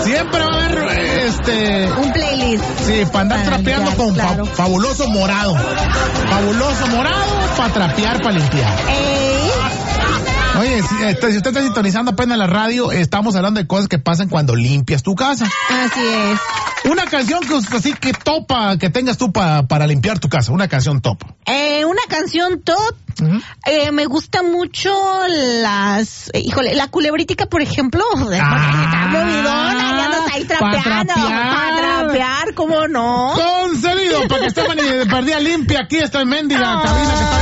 Siempre va a haber un playlist. Sí, para andar trapeando limpiar, con claro. fabuloso morado. Fabuloso morado para trapear, para limpiar. Oye, si usted está sintonizando apenas la radio, estamos hablando de cosas que pasan cuando limpias tu casa. Así es. Una canción que así que topa, que tengas tú para limpiar tu casa, una canción top. Una canción top. Me gusta mucho la culebrítica, por ejemplo. Está movidona, ya andas ahí trapeando. Para trapear, ¿cómo no? Concedido, para que Stephanie perdía limpia aquí esta mendiga cabina que está